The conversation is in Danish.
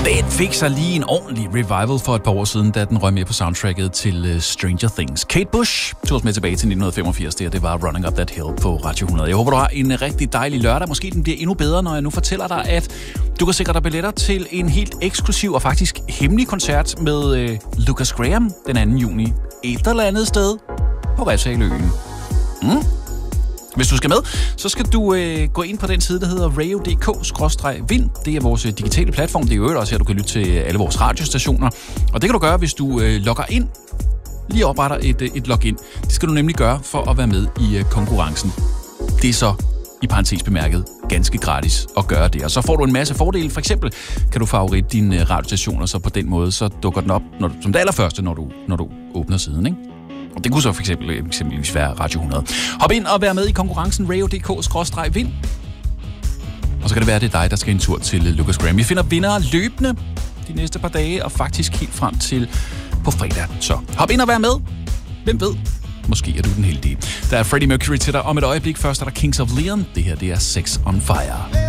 Den fik sig lige en ordentlig revival for et par år siden, da den røg med på soundtracket til Stranger Things. Kate Bush tog os med tilbage til 1985, det var Running Up That Hill på Radio 100. Jeg håber, du har en rigtig dejlig lørdag. Måske den bliver endnu bedre, når jeg nu fortæller dig, at du kan sikre dig billetter til en helt eksklusiv og faktisk hemmelig koncert med Lucas Graham den 2. juni. Et eller andet sted på Refshaleøen. Hvis du skal med, så skal du gå ind på den side, der hedder radio.dk/vind. Det er vores digitale platform. Det er jo også her, du kan lytte til alle vores radiostationer. Og det kan du gøre, hvis du logger ind. Lige opretter et login. Det skal du nemlig gøre for at være med i konkurrencen. Det er så, i parentes bemærket, ganske gratis at gøre det. Og så får du en masse fordele. For eksempel kan du favoritte dine radiostationer, så på den måde, så dukker den op som det allerførste, når du åbner siden, ikke? Og det kunne så for eksempelvis være Radio 100. Hop ind og vær med i konkurrencen radio.dk/vind. Og så kan det være, det er dig, der skal en tur til Lucas Graham. Vi finder vindere løbende de næste par dage, og faktisk helt frem til på fredag. Så hop ind og vær med. Hvem ved? Måske er du den heldige. Der er Freddie Mercury til dig om et øjeblik. Først er der Kings of Leon. Det her, det er Sex on Fire.